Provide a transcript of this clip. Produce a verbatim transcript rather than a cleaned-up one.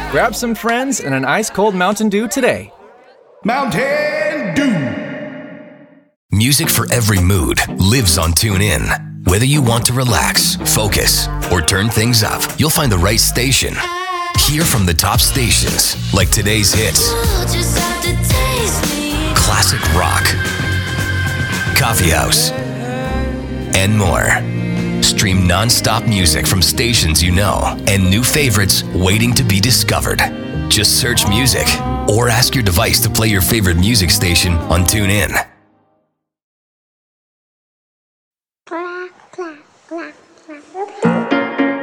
Grab some friends and an ice-cold Mountain Dew today. Mountain Dew. Music for every mood lives on TuneIn. Whether you want to relax, focus, or turn things up, you'll find the right station. Hear from the top stations, like today's hits, classic rock, coffee house, and more. Stream non-stop music from stations you know and new favorites waiting to be discovered. Just search music or ask your device to play your favorite music station on TuneIn.